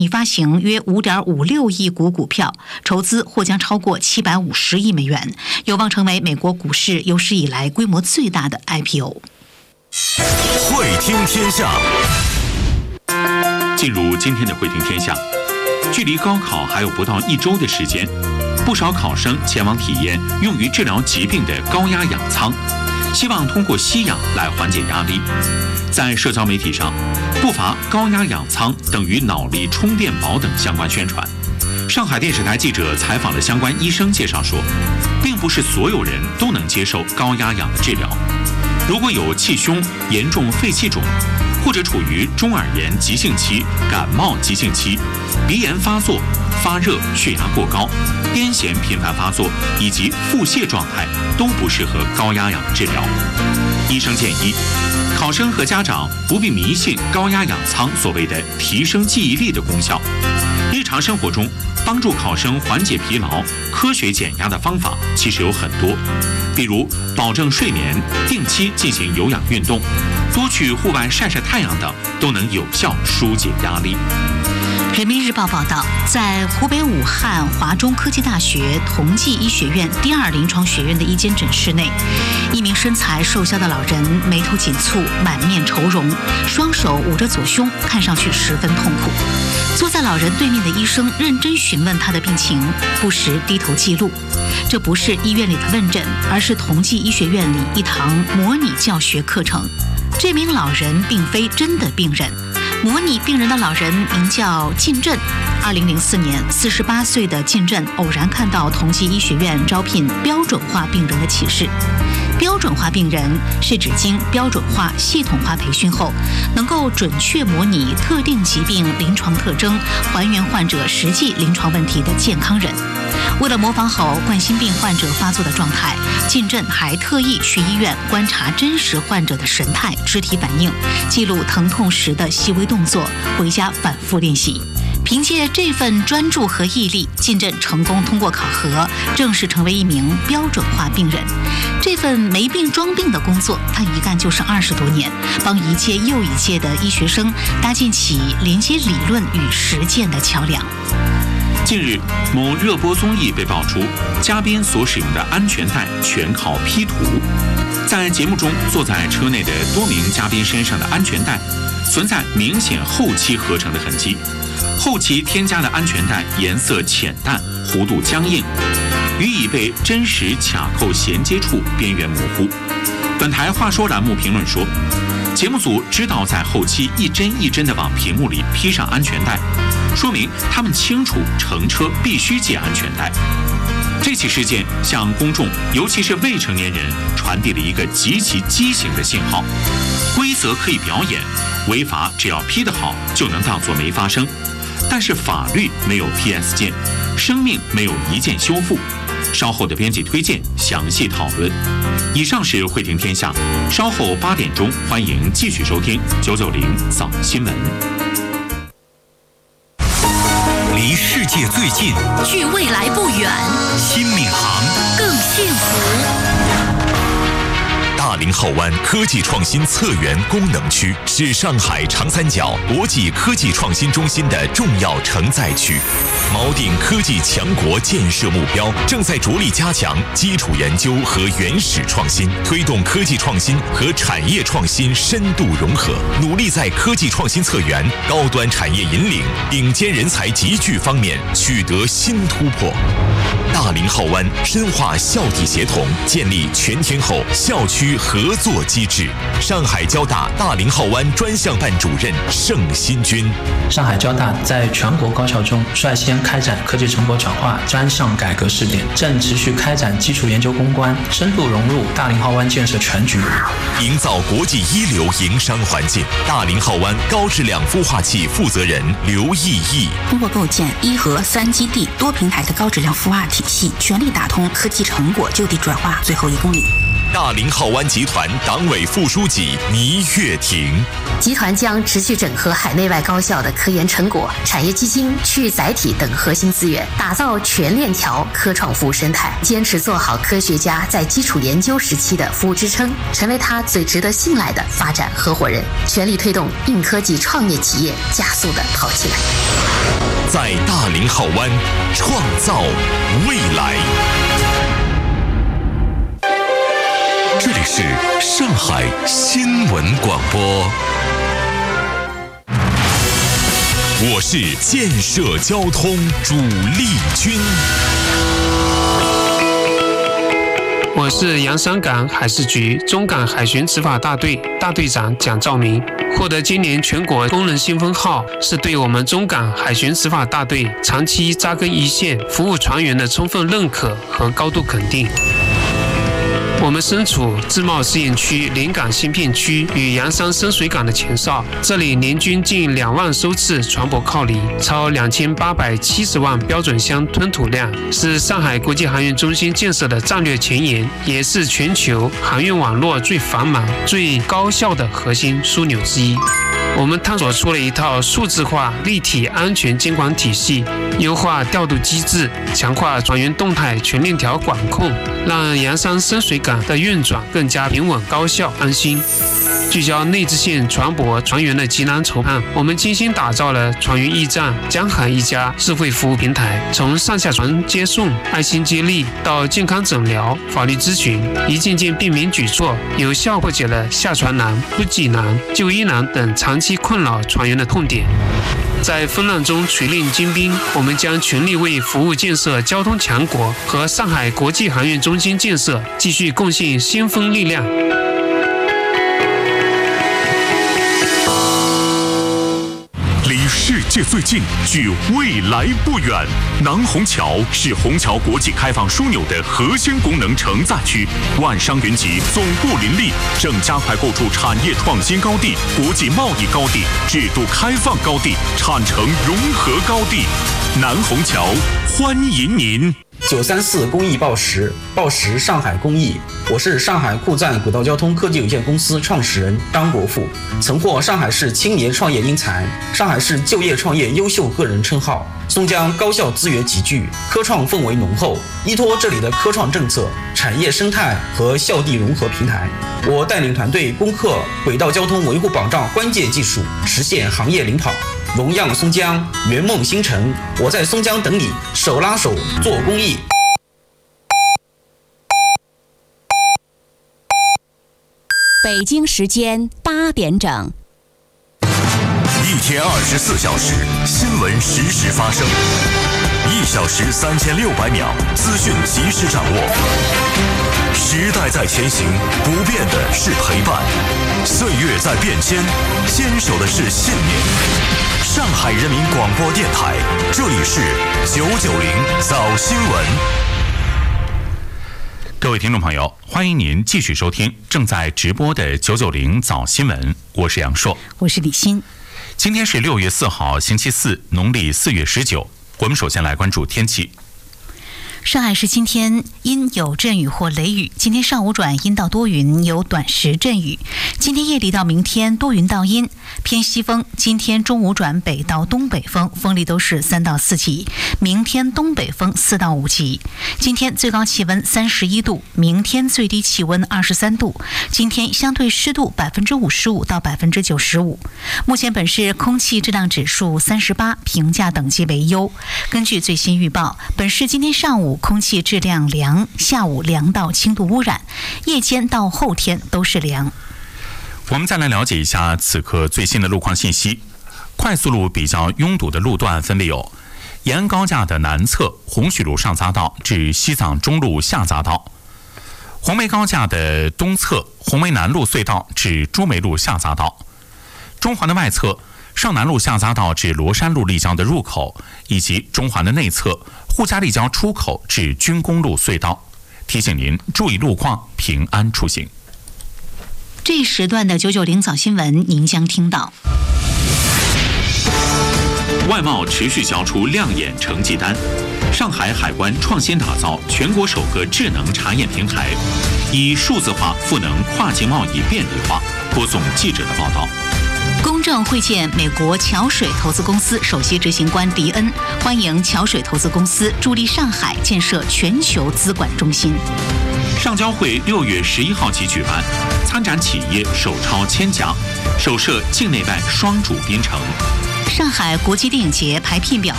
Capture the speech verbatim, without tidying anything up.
拟发行约 五点五六亿股股票，筹资或将超过七百五十亿美元，有望成为美国股市有史以来规模最大的 I P O。 会听天下， 进入今天的会听天下，距离高考还有不到一周的时间，不少考生前往体验用于治疗疾病的高压氧舱，希望通过吸氧来缓解压力。在社交媒体上，不乏高压氧舱等于脑力充电宝等相关宣传。上海电视台记者采访了相关医生，介绍说，并不是所有人都能接受高压氧的治疗。如果有气胸、严重肺气肿，或者处于中耳炎急性期、感冒急性期、鼻炎发作、发热、血压过高、癫痫频繁发作以及腹泻状态，都不适合高压氧治疗。医生建议，考生和家长不必迷信高压氧舱所谓的提升记忆力的功效。日常生活中，帮助考生缓解疲劳、科学减压的方法其实有很多，比如保证睡眠、定期进行有氧运动、多去户外晒晒太阳等，都能有效疏解压力。 人民日报报道，在湖北武汉华中科技大学同济医学院第二临床学院的一间诊室内，一名身材瘦削的老人眉头紧蹙，满面愁容，双手捂着左胸，看上去十分痛苦。坐在老人对面的医生认真询问他的病情，不时低头记录。这不是医院里的问诊，而是同济医学院里一堂模拟教学课程。这名老人并非真的病人。模拟病人的老人名叫靳振。二零零四年，四十八岁的靳振偶然看到同济医学院招聘标准化病人的启事。标准化病人是指经标准化、系统化培训后，能够准确模拟特定疾病临床特征，还原患者实际临床问题的健康人。为了模仿好冠心病患者发作的状态，靳振还特意去医院观察真实患者的神态、肢体反应，记录疼痛时的细微动作，回家反复练习。凭借这份专注和毅力，靳振成功通过考核，正式成为一名标准化病人。这份没病装病的工作，他一干就是二十多年，帮一届又一届的医学生搭建起连接理论与实践的桥梁。 近日，某热播综艺被爆出嘉宾所使用的安全带全靠 P 图。在节目中，坐在车内的多名嘉宾身上的安全带存在明显后期合成的痕迹，后期添加的安全带颜色浅淡，弧度僵硬，与已被真实卡扣衔接处边缘模糊。本台话说栏目评论说，节目组知道在后期一针一针地往屏幕里披上安全带，说明他们清楚乘车必须系安全带。这起事件向公众，尤其是未成年人传递了一个极其畸形的信号：规则可以表演，违法只要批得好就能当作没发生。但是法律没有 P S 键，生命没有一键修复。稍后的编辑推荐详细讨论。以上是会听天下，稍后八点钟欢迎继续收听九九零早新闻。 离世界最近， 距未来不远， 新闵行更幸福。 大林浩湾科技创新策源功能区是上海长三角国际科技创新中心的重要承载区，锚定科技强国建设目标，正在着力加强基础研究和原始创新，推动科技创新和产业创新深度融合，努力在科技创新策源、高端产业引领、顶尖人才集聚方面取得新突破。大林浩湾深化校体协同，建立全天候校区合作机制。上海交大大林浩湾专项办主任盛新军： 上海交大在全国高校中率先开展科技成果转化专项改革试点，正持续开展基础研究攻关，深度融入大林浩湾建设全局， 营造国际一流营商环境。大林浩湾高质量孵化器负责人刘毅毅： 通过构建一核三基地多平台的高质量孵化体系，全力打通科技成果就地转化最后一公里。 大林浩湾集团党委副书记倪月婷： 集团将持续整合海内外高校的科研成果、产业基金、区域载体等核心资源，打造全链条科创服务生态，坚持做好科学家在基础研究时期的服务支撑，成为他最值得信赖的发展合伙人，全力推动硬科技创业企业加速的跑起来。 在大林浩湾创造未来。这里是上海新闻广播，我是建设交通主力军。 我是洋山港海事局中港海巡执法大队大队长蒋兆明。获得今年全国工人新风号，是对我们中港海巡执法大队长期扎根一线、服务船员的充分认可和高度肯定。我们身处自贸试验区临港新片区与洋山深水港的前哨，这里年均近两万艘次船舶靠离，超两千八百七十万标准箱吞吐量，是上海国际航运中心建设的战略前沿，也是全球航运网络最繁忙、最高效的核心枢纽之一。我们探索出了一套数字化、立体安全监管体系，优化调度机制，强化船员动态全链条管控，让洋山深水港的运转更加平稳、高效、安心。聚焦内支线船舶船员的急难筹盼，我们精心打造了船员驿站、江海一家智慧服务平台，从上下船接送、爱心接力到健康诊疗、法律咨询，一件件便民举措，有效破解了下船难、补给难、就医难等长期困扰船员的痛点。在风浪中锤炼精兵，我们将全力为服务建设交通强国和上海国际航运中心建设继续贡献先锋力量。 离世界最近，距未来不远。南虹桥是虹桥国际开放枢纽的核心功能承载区，万商云集，总部林立，正加快构筑产业创新高地、国际贸易高地、制度开放高地、产城融合高地。南虹桥欢迎您。 九三四公益报时，报时上海公益。我是上海酷赞轨道交通科技有限公司创始人张国富，曾获上海市青年创业英才、上海市就业创业优秀个人称号。松江高校资源集聚，科创氛围浓厚，依托这里的科创政策、产业生态和校地融合平台，我带领团队攻克轨道交通维护保障关键技术，实现行业领跑。荣耀松江，圆梦星城，我在松江等你，手拉手做公益。 北京时间八点整。 一天二十四小时，新闻实时发生，一小时三千六百秒，资讯及时掌握。时代在前行，不变的是陪伴；岁月在变迁，坚守的是信念。上海人民广播电台，这里是九九零早新闻。 各位听众朋友，欢迎您继续收听正在直播的九九零早新闻，我是杨硕， 我是李欣。 今天是六月四号，星期四，农历四月十九。我们首先来关注天气。 上海市今天阴有阵雨或雷雨，今天上午转阴到多云，有短时阵雨。今天夜里到明天多云到阴，偏西风。今天中午转北到东北风，风力都是三到四级。明天东北风四到五级。今天最高气温三十一度，明天最低气温二十三度。今天相对湿度百分之五十五到百分之九十五。目前本市空气质量指数三十八，评价等级为优。根据最新预报，本市今天上午空气质量良，下午良到轻度污染，夜间到后天都是良。 我们再来了解一下此刻最新的路况信息。快速路比较拥堵的路段分别有：延安高架的南侧红许路上匝道至西藏中路下匝道；红梅高架的东侧红梅南路隧道至朱梅路下匝道；中环的外侧上南路下匝道至罗山路立交的入口，以及中环的内侧沪嘉立交出口至军工路隧道。提醒您注意路况，平安出行。 这一时段的九九零早新闻，您将听到： 外贸持续销出亮眼成绩单，上海海关创新打造全国首个智能查验平台，以数字化赋能跨境贸易便利化。播送记者的报道。 公正会见美国桥水投资公司首席执行官迪恩，欢迎桥水投资公司助力上海建设全球资管中心。 上交会六月十一号起举办，参展企业首超千家，首设境内外双主编程。 上海国际电影节排片表